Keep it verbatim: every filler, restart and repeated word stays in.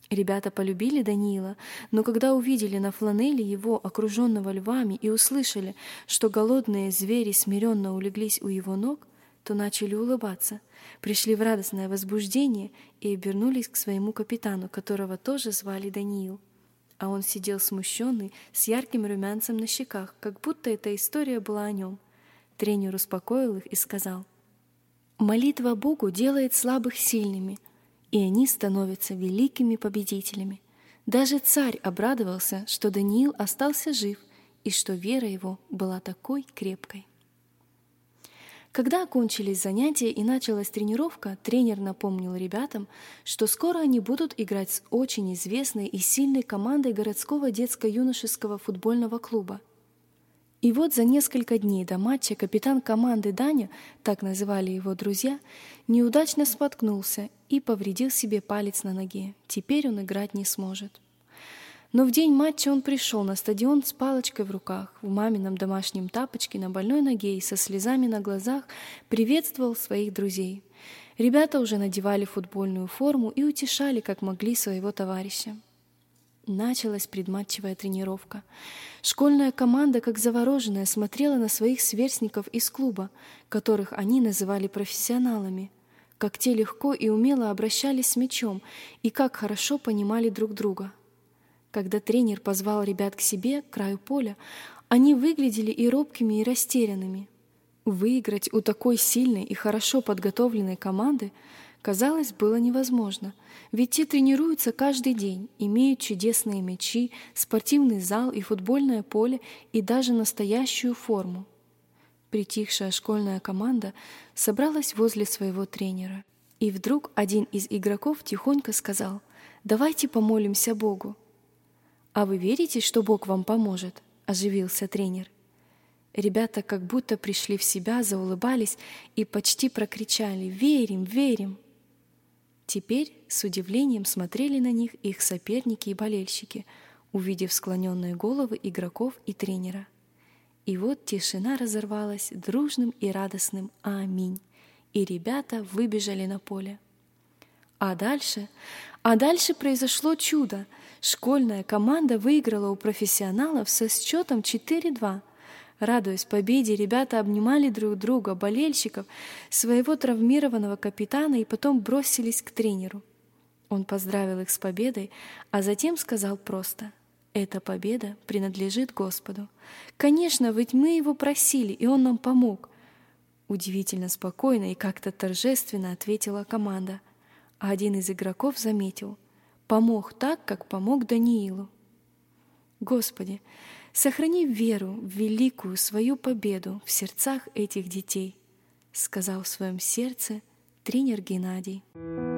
Ребята полюбили Даниила, но когда увидели на фланели его, окруженного львами, и услышали, что голодные звери смиренно улеглись у его ног, то начали улыбаться, пришли в радостное возбуждение и обернулись к своему капитану, которого тоже звали Даниил. А он сидел смущенный, с ярким румянцем на щеках, как будто эта история была о нем. Тренер успокоил их и сказал: «Молитва Богу делает слабых сильными, и они становятся великими победителями. Даже царь обрадовался, что Даниил остался жив и что вера его была такой крепкой». Когда окончились занятия и началась тренировка, тренер напомнил ребятам, что скоро они будут играть с очень известной и сильной командой городского детско-юношеского футбольного клуба. И вот за несколько дней до матча капитан команды Даня, так называли его друзья, неудачно споткнулся и повредил себе палец на ноге. Теперь он играть не сможет. Но в день матча он пришел на стадион с палочкой в руках, в мамином домашнем тапочке на больной ноге и со слезами на глазах приветствовал своих друзей. Ребята уже надевали футбольную форму и утешали, как могли, своего товарища. Началась предматчевая тренировка. Школьная команда, как завороженная, смотрела на своих сверстников из клуба, которых они называли профессионалами, как те легко и умело обращались с мячом и как хорошо понимали друг друга. Когда тренер позвал ребят к себе, к краю поля, они выглядели и робкими, и растерянными. Выиграть у такой сильной и хорошо подготовленной команды, казалось, было невозможно, ведь те тренируются каждый день, имеют чудесные мячи, спортивный зал и футбольное поле, и даже настоящую форму. Притихшая школьная команда собралась возле своего тренера. И вдруг один из игроков тихонько сказал: «Давайте помолимся Богу». «А вы верите, что Бог вам поможет?» – оживился тренер. Ребята как будто пришли в себя, заулыбались и почти прокричали: «Верим, верим!». Теперь с удивлением смотрели на них их соперники и болельщики, увидев склоненные головы игроков и тренера. И вот тишина разорвалась дружным и радостным «Аминь», и ребята выбежали на поле. А дальше? А дальше произошло чудо. Школьная команда выиграла у профессионалов со счетом четыре-два. Радуясь победе, ребята обнимали друг друга, болельщиков, своего травмированного капитана и потом бросились к тренеру. Он поздравил их с победой, а затем сказал просто: «Эта победа принадлежит Господу. Конечно, ведь мы Его просили, и Он нам помог». Удивительно спокойно и как-то торжественно ответила команда, а один из игроков заметил: «Помог так, как помог Даниилу». Господи, сохрани веру в великую свою победу в сердцах этих детей, сказал в своем сердце тренер Геннадий.